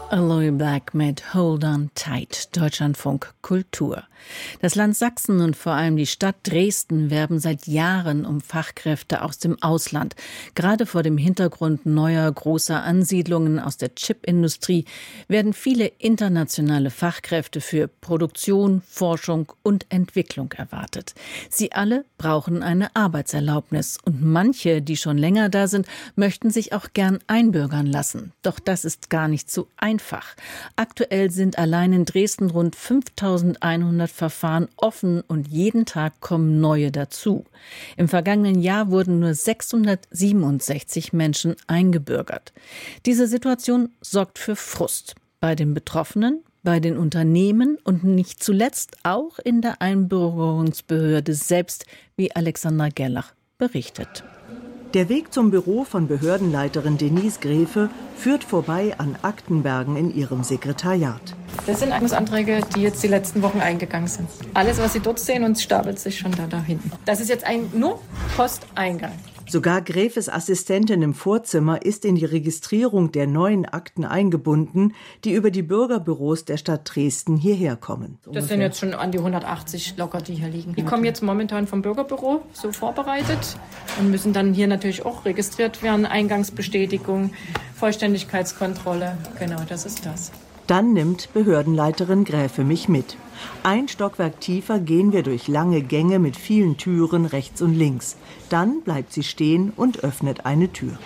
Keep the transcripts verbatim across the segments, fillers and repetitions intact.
Aloe Black mit Hold On Tight, Deutschlandfunk Kultur. Das Land Sachsen und vor allem die Stadt Dresden werben seit Jahren um Fachkräfte aus dem Ausland. Gerade vor dem Hintergrund neuer großer Ansiedlungen aus der Chipindustrie werden viele internationale Fachkräfte für Produktion, Forschung und Entwicklung erwartet. Sie alle brauchen eine Arbeitserlaubnis und manche, die schon länger da sind, möchten sich auch gern einbürgern lassen. Doch das ist gar nicht so einfach. Einfach. Aktuell sind allein in Dresden rund fünftausendeinhundert Verfahren offen und jeden Tag kommen neue dazu. Im vergangenen Jahr wurden nur sechshundertsiebenundsechzig Menschen eingebürgert. Diese Situation sorgt für Frust bei den Betroffenen, bei den Unternehmen und nicht zuletzt auch in der Einbürgerungsbehörde selbst, wie Alexandra Gerlach berichtet. Der Weg zum Büro von Behördenleiterin Denise Gräfe führt vorbei an Aktenbergen in ihrem Sekretariat. Das sind Anträge, die jetzt die letzten Wochen eingegangen sind. Alles, was Sie dort sehen, und stapelt sich schon da, da hinten. Das ist jetzt ein nur Posteingang. Sogar Gräfes Assistentin im Vorzimmer ist in die Registrierung der neuen Akten eingebunden, die über die Bürgerbüros der Stadt Dresden hierher kommen. Das sind jetzt schon an die hundertachtzig locker, die hier liegen. Die kommen jetzt momentan vom Bürgerbüro so vorbereitet und müssen dann hier natürlich auch registriert werden. Eingangsbestätigung, Vollständigkeitskontrolle, genau, das ist das. Dann nimmt Behördenleiterin Gräfe mich mit. Ein Stockwerk tiefer gehen wir durch lange Gänge mit vielen Türen rechts und links. Dann bleibt sie stehen und öffnet eine Tür.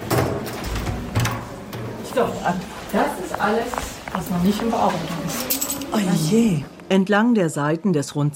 So, das ist alles, was noch nicht in Bearbeitung ist. Oh je! Entlang der Seiten des rund